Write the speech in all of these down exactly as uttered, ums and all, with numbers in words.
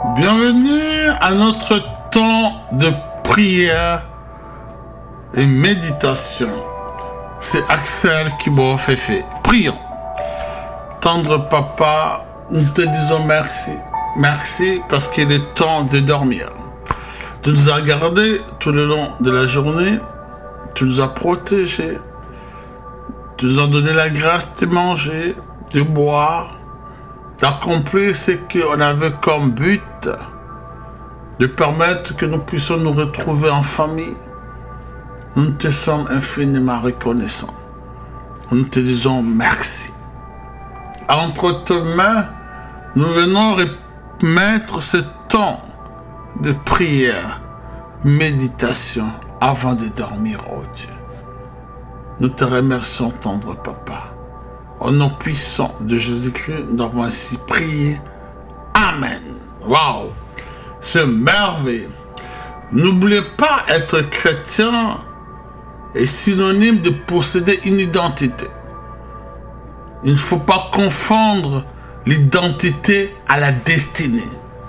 Bienvenue à notre temps de prière et méditation. C'est Axel Kibofefe. Prions. Tendre Papa, nous te disons merci. Merci parce qu'il est temps de dormir. Tu nous as gardés tout le long de la journée. Tu nous as protégés. Tu nous as donné la grâce de manger, de boire, d'accomplir ce qu'on avait comme but, de permettre que nous puissions nous retrouver en famille. Nous te sommes infiniment reconnaissants. Nous te disons merci. Entre tes mains, nous venons remettre ce temps de prière, méditation, avant de dormir, oh Dieu. Nous te remercions, tendre Papa. Au nom puissant de Jésus-Christ, nous avons ainsi prié. Amen. Waouh! C'est merveilleux. N'oubliez pas, être chrétien est synonyme de posséder une identité. Il ne faut pas confondre l'identité à la destinée.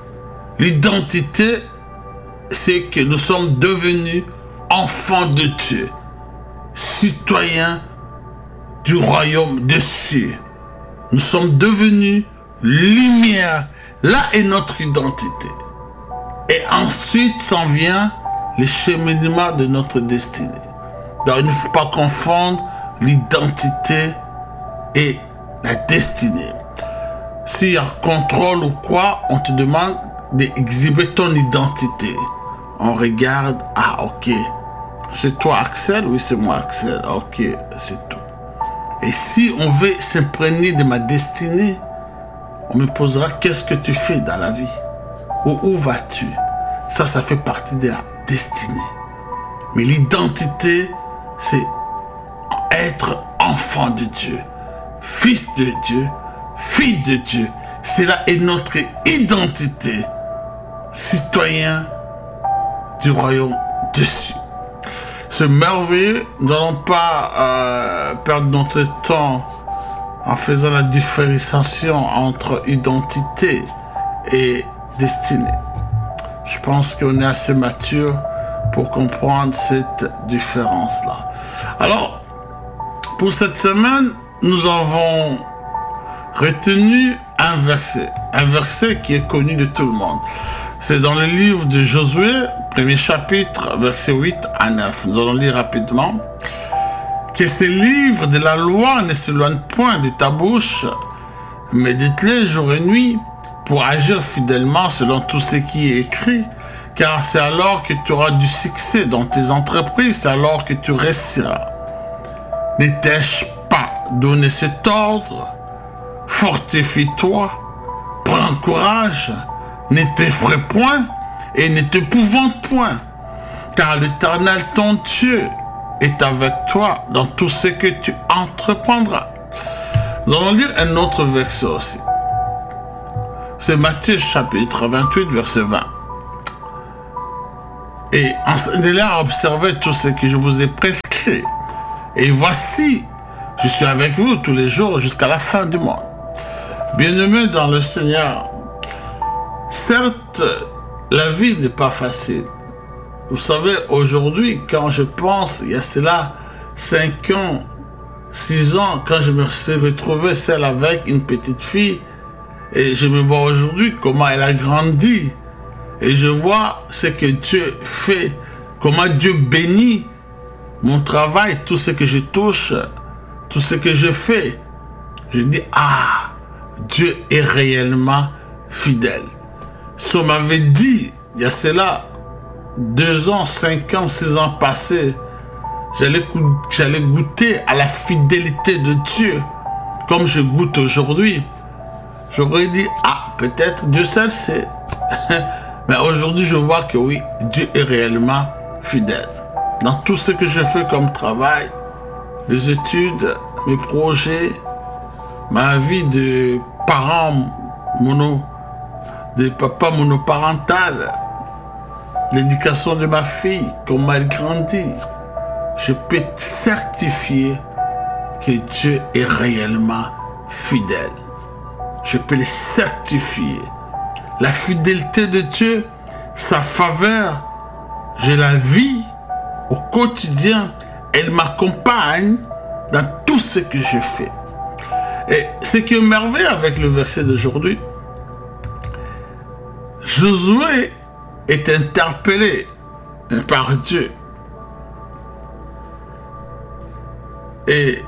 L'identité, c'est que nous sommes devenus enfants de Dieu, citoyens du royaume des cieux. Nous sommes devenus lumière. Là est notre identité. Et ensuite s'en vient le cheminement de notre destinée. Donc il ne faut pas confondre l'identité et la destinée. S'il y a contrôle ou quoi, on te demande d'exhiber ton identité. On regarde, ah ok, c'est toi Axel? Oui, c'est moi Axel. Ok, c'est tout. Et si on veut s'imprégner de ma destinée, on me posera qu'est-ce que tu fais dans la vie? Ou où vas-tu? Ça, ça fait partie de la destinée. Mais l'identité, c'est être enfant de Dieu, fils de Dieu, fille de Dieu. Cela est notre identité, citoyen du royaume des cieux. C'est merveilleux. Nous n'allons pas euh, perdre notre temps en faisant la différenciation entre identité et destinée. Je pense qu'on est assez mature pour comprendre cette différence-là. Alors, pour cette semaine, nous avons retenu un verset, un verset qui est connu de tout le monde. C'est dans le livre de Josué, premier chapitre, versets huit à neuf. Nous allons lire rapidement. Que ce livre de la loi ne s'éloigne point de ta bouche, médite-le jour et nuit, pour agir fidèlement selon tout ce qui est écrit, car c'est alors que tu auras du succès dans tes entreprises, c'est alors que tu réussiras. Ne t'ai-je pas donné cet ordre? Fortifie-toi, prends courage, ne t'effraie point et ne t'épouvante point, car l'Éternel ton Dieu est avec toi dans tout ce que tu entreprendras. Nous allons lire un autre verset aussi. C'est Matthieu chapitre vingt-huit, verset vingt. Et enseignez-les à observer tout ce que je vous ai prescrit. Et voici, je suis avec vous tous les jours jusqu'à la fin du monde. Bien-aimés dans le Seigneur, certes, la vie n'est pas facile. Vous savez, aujourd'hui, quand je pense, il y a cela cinq ans, six ans, quand je me suis retrouvé seul avec une petite fille, et je me vois aujourd'hui comment elle a grandi, et je vois ce que Dieu fait, comment Dieu bénit mon travail, tout ce que je touche, tout ce que je fais. Je dis, ah, Dieu est réellement fidèle. Si on m'avait dit, il y a cela, deux ans, cinq ans, six ans passés, j'allais, j'allais goûter à la fidélité de Dieu, comme je goûte aujourd'hui, j'aurais dit, ah, peut-être Dieu seul sait. Mais aujourd'hui, je vois que oui, Dieu est réellement fidèle. Dans tout ce que je fais comme travail, les études, mes projets, ma vie de parent mono, de papa monoparental, l'éducation de ma fille, comment elle grandit, je peux certifier que Dieu est réellement fidèle. Je peux le certifier. La fidélité de Dieu, sa faveur, je la vis au quotidien. Elle m'accompagne dans tout ce que je fais. Et ce qui est merveilleux avec le verset d'aujourd'hui, Josué est interpellé par Dieu. Et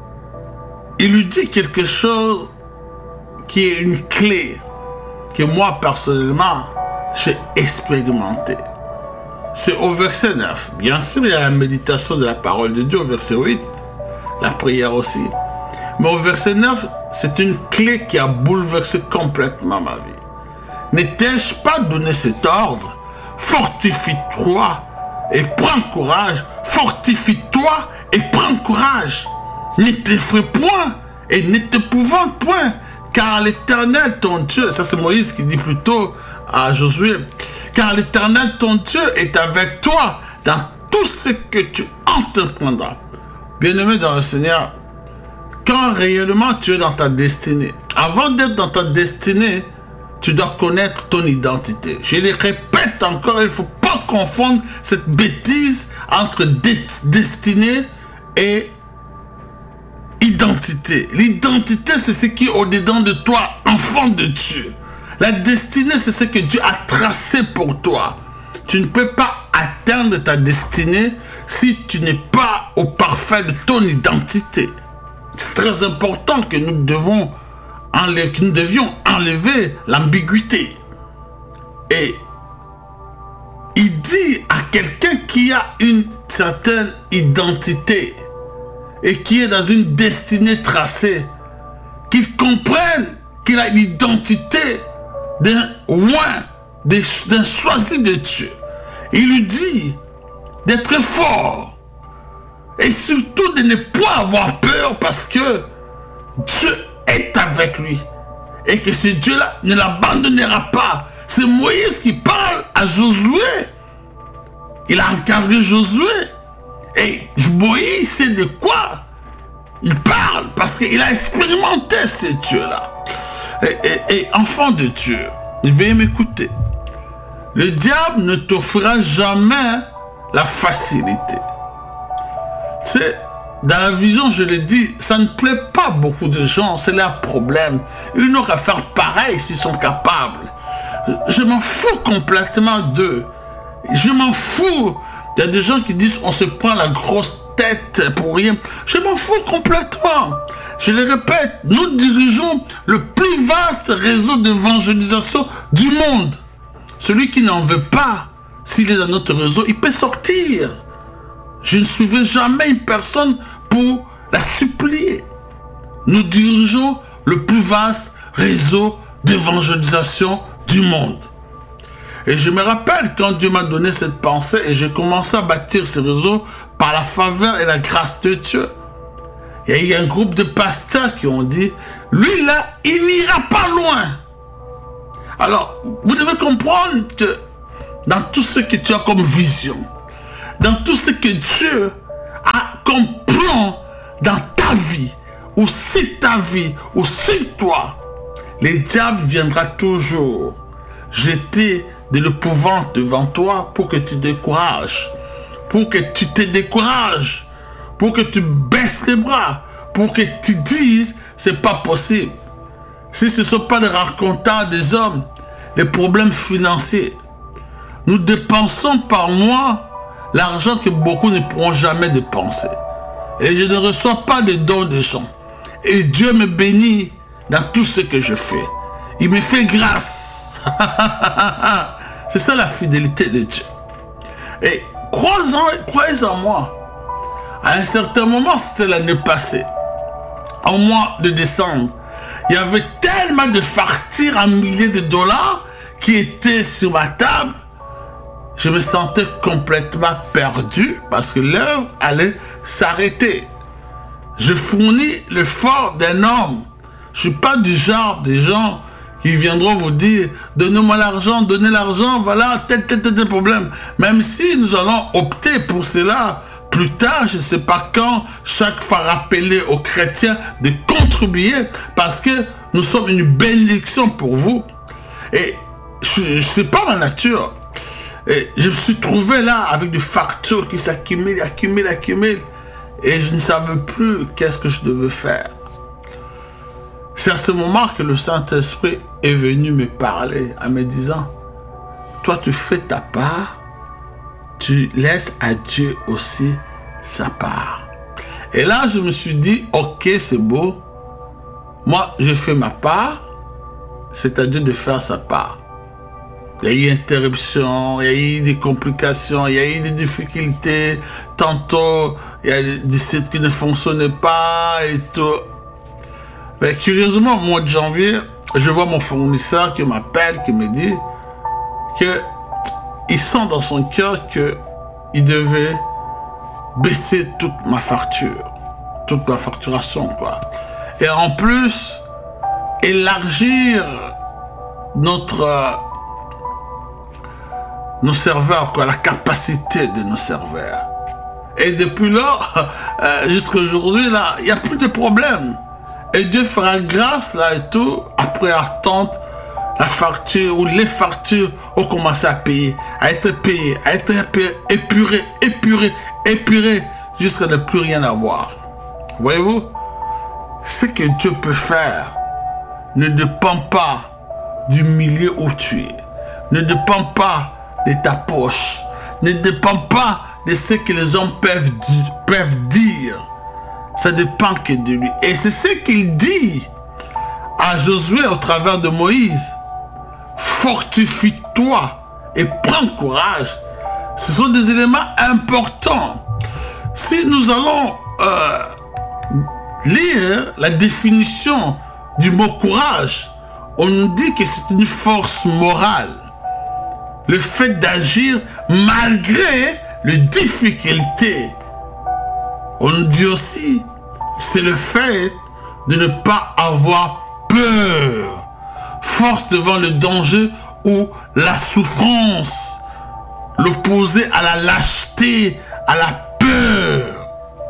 il lui dit quelque chose qui est une clé que moi personnellement j'ai expérimenté. C'est au verset neuf. Bien sûr, il y a la méditation de la parole de Dieu au verset huit, la prière aussi. Mais au verset neuf, c'est une clé qui a bouleversé complètement ma vie. N'étais-je pas donné cet ordre? Fortifie-toi et prends courage. Fortifie-toi et prends courage. Ne t'effraie point et ne t'épouvante point, car l'Éternel ton Dieu, ça c'est Moïse qui dit plutôt à Josué, car l'Éternel ton Dieu est avec toi dans tout ce que tu entreprendras. Bien-aimé dans le Seigneur, quand réellement tu es dans ta destinée, avant d'être dans ta destinée, tu dois connaître ton identité. Je le répète encore, il ne faut pas confondre cette bêtise entre destinée et identité. L'identité, c'est ce qui est au-dedans de toi, enfant de Dieu. La destinée, c'est ce que Dieu a tracé pour toi. Tu ne peux pas atteindre ta destinée si tu n'es pas au parfait de ton identité. C'est très important que nous devons enlever, que nous devions enlever l'ambiguïté. Et il dit à quelqu'un qui a une certaine identité et qui est dans une destinée tracée, qu'il comprenne qu'il a l'identité d'un roi, d'un choisi de Dieu. Il lui dit d'être fort et surtout de ne pas avoir peur parce que Dieu est avec lui et que ce Dieu-là ne l'abandonnera pas. C'est Moïse qui parle à Josué. Il a encadré Josué et Moïse sait de quoi il parle parce qu'il a expérimenté ce Dieu-là. Et, et, et enfant de Dieu, veuillez m'écouter. Le diable ne t'offrira jamais la facilité. Tu sais, dans la vision, je l'ai dit, ça ne plaît pas beaucoup de gens, c'est leur problème. Ils n'ont qu'à faire pareil s'ils sont capables. Je m'en fous complètement d'eux. Je m'en fous. Il y a des gens qui disent on se prend la grosse tête pour rien. Je m'en fous complètement. Je le répète, nous dirigeons le plus vaste réseau d'évangélisation du monde. Celui qui n'en veut pas, s'il est dans notre réseau, il peut sortir. Je ne suivrai jamais une personne pour la supplier. Nous dirigeons le plus vaste réseau d'évangélisation du monde. Et je me rappelle quand Dieu m'a donné cette pensée et j'ai commencé à bâtir ce réseau par la faveur et la grâce de Dieu. Il y a eu un groupe de pasteurs qui ont dit, lui là, il n'ira pas loin. Alors, vous devez comprendre que dans tout ce que tu as comme vision, dans tout ce que Dieu a comme plan dans ta vie, ou sur ta vie, ou sur toi, le diable viendra toujours jeter de l'épouvante devant toi pour que tu décourages, pour que tu te décourages, pour que tu baisses les bras, pour que tu dises c'est pas possible. Si ce ne sont pas les racontants des hommes, les problèmes financiers, nous dépensons par mois l'argent que beaucoup ne pourront jamais dépenser. Et je ne reçois pas de dons des gens. Et Dieu me bénit dans tout ce que je fais. Il me fait grâce. C'est ça la fidélité de Dieu. Et croyez en, croyez en moi. À un certain moment, c'était l'année passée, au mois de décembre, il y avait tellement de factures en milliers de dollars qui étaient sur ma table. Je me sentais complètement perdu parce que l'œuvre allait s'arrêter. Je fournis l'effort d'un homme. Je ne suis pas du genre des gens qui viendront vous dire « Donnez-moi l'argent, donnez l'argent, voilà, tel, tel, tel, tel problème. » Même si nous allons opter pour cela plus tard, je ne sais pas quand, chaque fois rappeler aux chrétiens de contribuer parce que nous sommes une bénédiction pour vous. Et c'est pas ma nature. Et je me suis trouvé là avec des factures qui s'accumulent, accumulent, accumulent. Et je ne savais plus qu'est-ce que je devais faire. C'est à ce moment que le Saint-Esprit est venu me parler en me disant, toi tu fais ta part, tu laisses à Dieu aussi sa part. Et là je me suis dit, ok, c'est beau, moi je fais ma part, c'est à Dieu de faire sa part. Il y a eu une interruption, il y a eu des complications, il y a eu des difficultés. Tantôt, il y a des sites qui ne fonctionnaient pas et tout. Mais curieusement, au mois de janvier, je vois mon fournisseur qui m'appelle, qui me dit qu'il sent dans son cœur qu'il devait baisser toute ma facture, toute ma facturation, quoi. Et en plus, élargir notre... nos serveurs, quoi, la capacité de nos serveurs. Et depuis là, euh, jusqu'à aujourd'hui, là, il n'y a plus de problème. Et Dieu fera grâce, là, et tout, après attendre la facture, ou les factures ont commencé à payer, à être payées, à être épurées, épurées, épurées, jusqu'à ne plus rien avoir. Voyez-vous, ce que Dieu peut faire ne dépend pas du milieu où tu es, ne dépend pas de ta poche, ne dépend pas de ce que les hommes peuvent, peuvent dire. Ça dépend que de lui. Et c'est ce qu'il dit à Josué au travers de Moïse. Fortifie-toi et prends courage. Ce sont des éléments importants. Si nous allons euh, lire la définition du mot courage, on nous dit que c'est une force morale. Le fait d'agir malgré les difficultés. On nous dit aussi, c'est le fait de ne pas avoir peur. Force devant le danger ou la souffrance. L'opposé à la lâcheté, à la peur.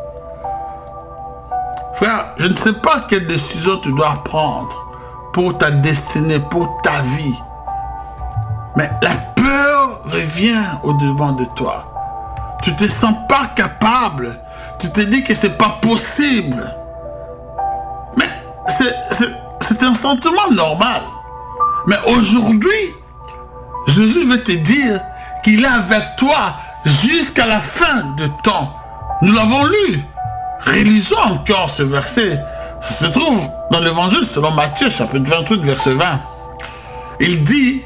Frère, je ne sais pas quelle décision tu dois prendre pour ta destinée, pour ta vie. Mais la peur revient au-devant de toi. Tu ne te sens pas capable. Tu te dis que ce n'est pas possible. Mais c'est un sentiment normal. Mais aujourd'hui, Jésus veut te dire qu'il est avec toi jusqu'à la fin de temps. Nous l'avons lu. Rélisons encore ce verset. Ça se trouve dans l'évangile selon Matthieu, chapitre vingt-huit, verset vingt. Il dit...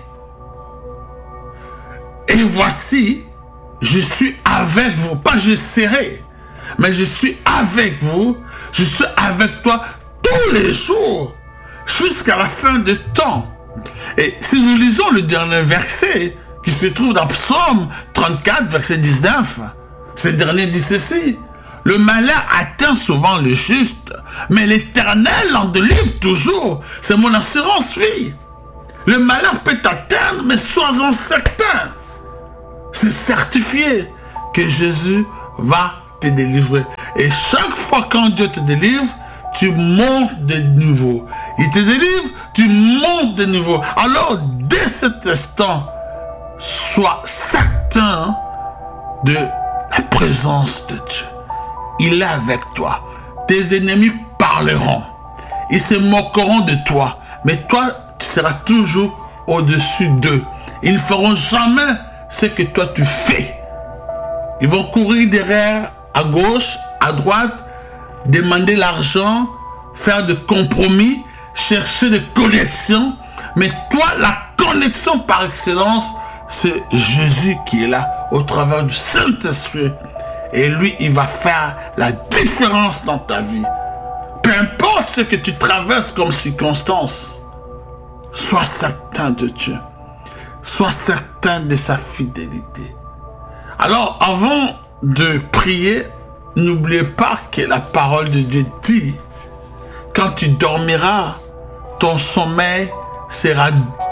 Et voici, je suis avec vous. Pas je serai, mais je suis avec vous. Je suis avec toi tous les jours, jusqu'à la fin du temps. Et si nous lisons le dernier verset, qui se trouve dans Psaume trente-quatre, verset dix-neuf, ce dernier dit ceci. Le malheur atteint souvent le juste, mais l'Éternel en délivre toujours. C'est mon assurance, fille. Le malheur peut t'atteindre, mais sois-en certain. C'est certifié que Jésus va te délivrer. Et chaque fois quand Dieu te délivre, tu montes de nouveau. Il te délivre, tu montes de nouveau. Alors, dès cet instant, sois certain de la présence de Dieu. Il est avec toi. Tes ennemis parleront. Ils se moqueront de toi. Mais toi, tu seras toujours au-dessus d'eux. Ils ne feront jamais ce que toi tu fais. Ils vont courir derrière, à gauche, à droite, demander l'argent, faire des compromis, chercher des connexions. Mais toi, la connexion par excellence, c'est Jésus qui est là, au travers du Saint-Esprit. Et lui, il va faire la différence dans ta vie. Peu importe ce que tu traverses comme circonstance, sois certain de Dieu. Sois certain de sa fidélité. Alors, avant de prier, n'oubliez pas que la parole de Dieu dit, quand tu dormiras, ton sommeil sera...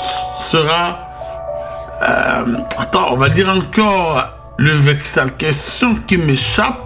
sera euh, attends, on va dire encore le verset en question qui m'échappe.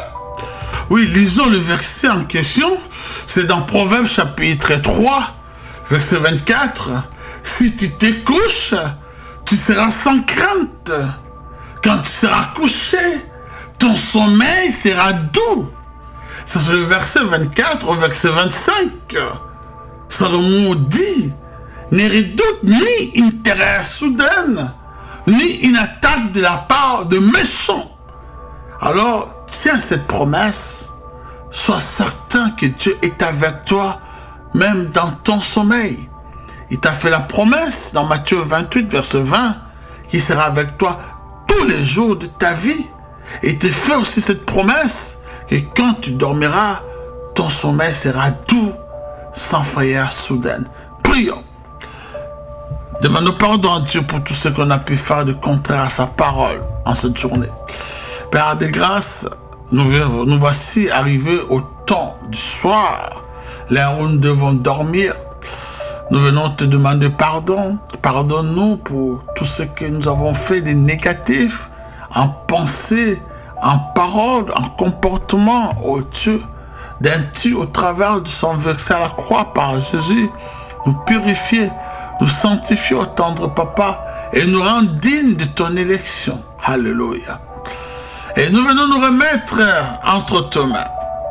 Oui, lisons le verset en question. C'est dans Proverbes chapitre trois, verset vingt-quatre. Si tu te couches, tu seras sans crainte. Quand tu seras couché, ton sommeil sera doux. C'est le verset vingt-quatre au verset vingt-cinq. Salomon dit, ne redoute ni une terreur soudaine, ni une attaque de la part de méchants. Alors, tiens cette promesse. Sois certain que Dieu est avec toi, même dans ton sommeil. Il t'a fait la promesse dans Matthieu vingt-huit, verset vingt, qu'il sera avec toi tous les jours de ta vie. Et il te fait aussi cette promesse que quand tu dormiras, ton sommeil sera doux, sans frayeur soudaine. Prions. Demandons pardon à Dieu pour tout ce qu'on a pu faire de contraire à sa parole en cette journée. Père de grâce, nous, nous voici arrivés au temps du soir, l'heure où nous devons dormir. Nous venons te demander pardon. Pardonne-nous pour tout ce que nous avons fait de négatif, en pensée, en parole, en comportement, ô Dieu. D'un-tu au travers du sang versé à la croix par Jésus, nous purifier, nous sanctifier au tendre Papa et nous rendre dignes de ton élection. Alléluia. Et nous venons nous remettre entre tes mains.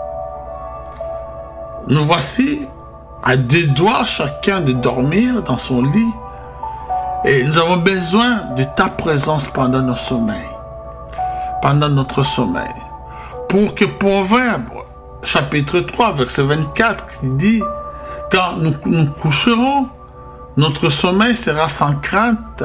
Nous voici à deux doigts chacun de dormir dans son lit. Et nous avons besoin de ta présence pendant nos sommeils. Pendant notre sommeil. Pour que Proverbe, chapitre trois, verset vingt-quatre, qui dit, quand nous nous coucherons, notre sommeil sera sans crainte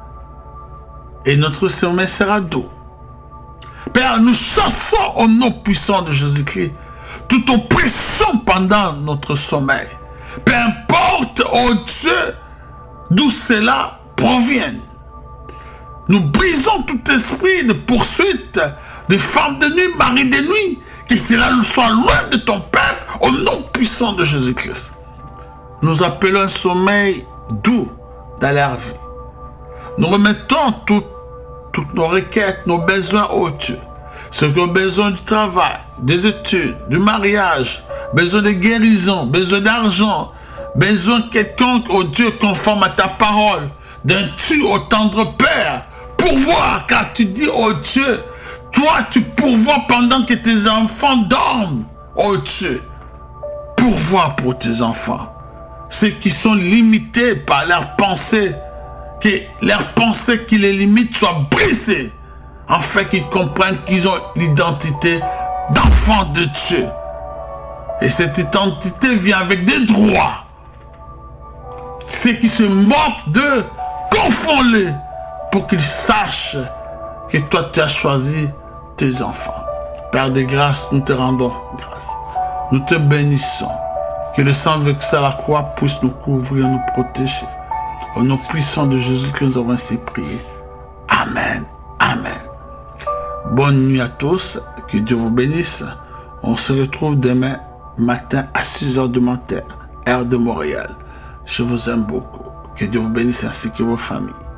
et notre sommeil sera doux. Père, nous chassons au nom puissant de Jésus-Christ toute oppression pendant notre sommeil. Peu importe, oh Dieu, d'où cela provient. Nous brisons tout esprit de poursuite de femmes de nuit, maris de nuit, que cela soit loin de ton peuple au nom puissant de Jésus-Christ. Nous appelons un sommeil doux dans leur vie. Nous remettons tout, toutes nos requêtes, nos besoins au Dieu. Ceux qui ont besoin du travail, des études, du mariage, besoin de guérison, besoin d'argent, besoin de quelconque, oh Dieu, conforme à ta parole, d'un tu, ô tendre Père, pourvoir, car tu dis, oh Dieu, toi tu pourvois pendant que tes enfants dorment, oh Dieu, pourvoir pour tes enfants. Ceux qui sont limités par leurs pensées, que leurs pensées qui les limitent soient brisées, afin qu'ils comprennent qu'ils ont l'identité d'enfants de Dieu. Et cette identité vient avec des droits. Ceux qui se moquent d'eux, confonds-les pour qu'ils sachent que toi tu as choisi tes enfants. Père de grâce, nous te rendons grâce. Nous te bénissons. Que le sang versé à la croix puisse nous couvrir, nous protéger. Au nom puissant de Jésus que nous avons ainsi prié. Amen. Amen. Bonne nuit à tous. Que Dieu vous bénisse. On se retrouve demain matin à six heures du matin, heure de Montréal. Je vous aime beaucoup. Que Dieu vous bénisse ainsi que vos familles.